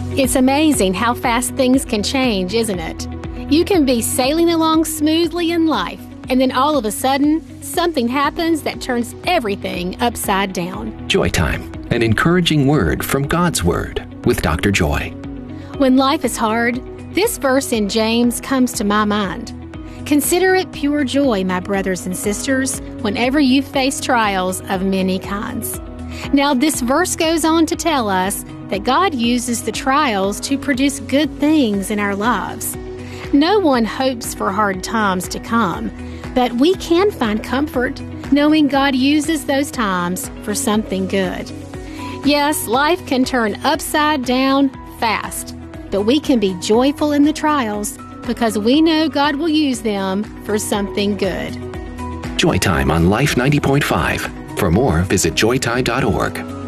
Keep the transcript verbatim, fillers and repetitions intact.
It's amazing how fast things can change, isn't it? You can be sailing along smoothly in life, and then all of a sudden, something happens that turns everything upside down. Joy Time, an encouraging word from God's Word with Doctor Joy. When life is hard, this verse in James comes to my mind. Consider it pure joy, my brothers and sisters, whenever you face trials of many kinds. Now, this verse goes on to tell us that God uses the trials to produce good things in our lives. No one hopes for hard times to come, but we can find comfort knowing God uses those times for something good. Yes, life can turn upside down fast, but we can be joyful in the trials because we know God will use them for something good. Joy Time on Life ninety point five. For more, visit joy time dot org.